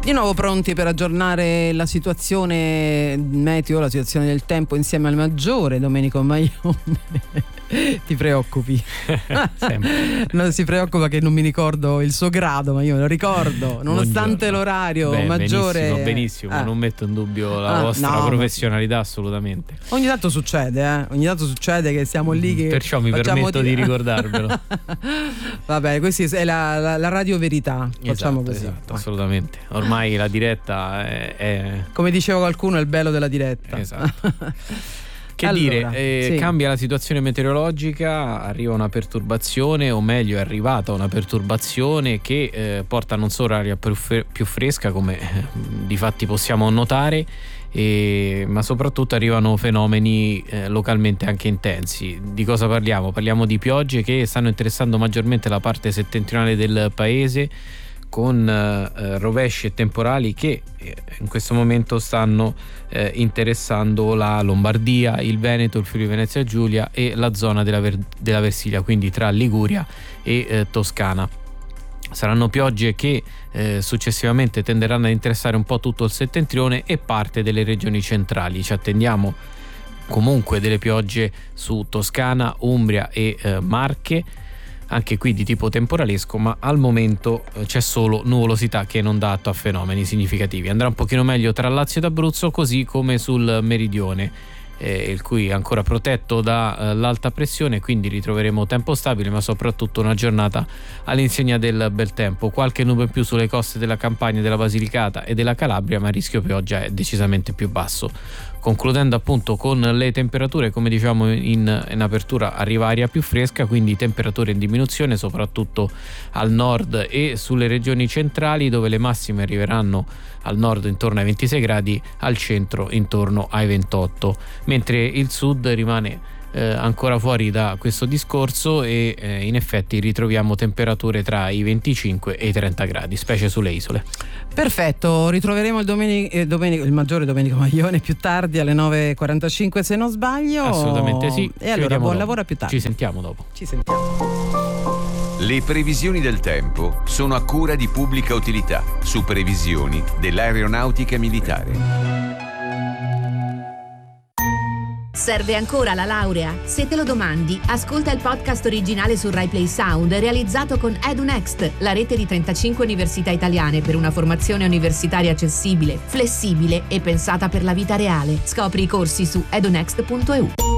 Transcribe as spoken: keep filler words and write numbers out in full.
Di nuovo pronti per aggiornare la situazione meteo, la situazione del tempo insieme al maggiore Domenico Maglione. Ti preoccupi? Non si preoccupa che non mi ricordo il suo grado, ma io me lo ricordo, nonostante Buongiorno. l'orario Beh, maggiore. Benissimo, benissimo, ah. non metto in dubbio la ah, vostra no, professionalità, assolutamente. Ogni tanto succede, eh? Ogni tanto succede che siamo lì che Perciò mi permetto di, di ricordarvelo. Vabbè, questa è la, la, la radio verità, facciamo esatto, così. Esatto, assolutamente. Ormai la diretta è, è... Come diceva qualcuno, è il bello della diretta. Esatto. Che allora, dire, eh, sì. cambia la situazione meteorologica, arriva una perturbazione, o meglio è arrivata una perturbazione che eh, porta non solo aria più, fre- più fresca, come eh, difatti possiamo notare, e, ma soprattutto arrivano fenomeni eh, localmente anche intensi. Di cosa parliamo? Parliamo di piogge che stanno interessando maggiormente la parte settentrionale del paese, con eh, rovesci e temporali che eh, in questo momento stanno eh, interessando la Lombardia, il Veneto, il Friuli Venezia Giulia e la zona della, Ver- della Versilia, quindi tra Liguria e eh, Toscana. Saranno piogge che eh, successivamente tenderanno a interessare un po' tutto il settentrione e parte delle regioni centrali. Ci attendiamo comunque delle piogge su Toscana, Umbria e eh, Marche, anche qui di tipo temporalesco, ma al momento c'è solo nuvolosità che non dà atto a fenomeni significativi. Andrà un pochino meglio tra Lazio ed Abruzzo, così come sul meridione, eh, il cui è ancora protetto dall'alta eh, pressione, quindi ritroveremo tempo stabile, ma soprattutto una giornata all'insegna del bel tempo. Qualche nube in più sulle coste della Campania, della Basilicata e della Calabria, ma il rischio pioggia è decisamente più basso. Concludendo appunto con le temperature, come diciamo in, in apertura, arriva aria più fresca, quindi temperature in diminuzione soprattutto al nord e sulle regioni centrali, dove le massime arriveranno al nord intorno ai ventisei gradi, al centro intorno ai ventotto, mentre il sud rimane Eh, ancora fuori da questo discorso e eh, in effetti ritroviamo temperature tra i venticinque e i trenta gradi, specie sulle isole. Perfetto, ritroveremo il, domenico, eh, domenico, il maggiore Domenico Maglione più tardi alle nove e quarantacinque se non sbaglio. Assolutamente sì. E allora buon dopo. lavoro a più tardi. Ci sentiamo dopo. Ci sentiamo. Le previsioni del tempo sono a cura di Pubblica Utilità su previsioni dell'aeronautica militare. Serve ancora la laurea? Se te lo domandi, ascolta il podcast originale su Rai Play Sound realizzato con EduNext, la rete di trentacinque università italiane per una formazione universitaria accessibile, flessibile e pensata per la vita reale. Scopri i corsi su edunext punto e u.